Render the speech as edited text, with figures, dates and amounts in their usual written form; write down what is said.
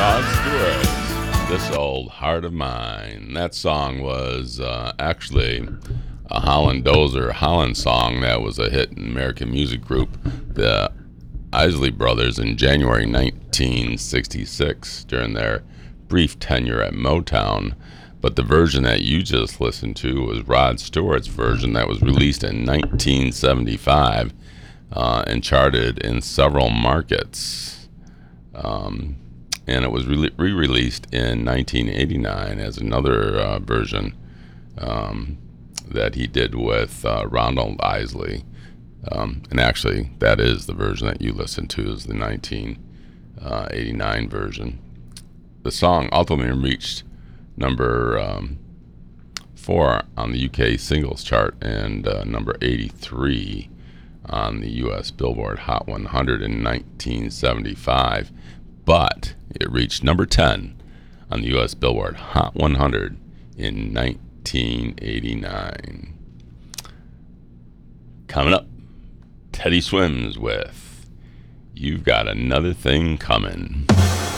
Rod Stewart, This Old Heart of Mine. That song was actually a Holland song that was a hit in American music group, the Isley Brothers, in January 1966 during their brief tenure at Motown. But the version that you just listened to was Rod Stewart's version that was released in 1975 and charted in several markets. And it was re-released in 1989 as another version that he did with Ronald Isley. And actually, that is the version that you listened to, is the 1989 version. The song ultimately reached number 4 on the UK singles chart and number 83 on the US Billboard Hot 100 in 1975. But it reached number 10 on the US Billboard Hot 100 in 1989. Coming up, Teddy Swims with You've Got Another Thing Coming.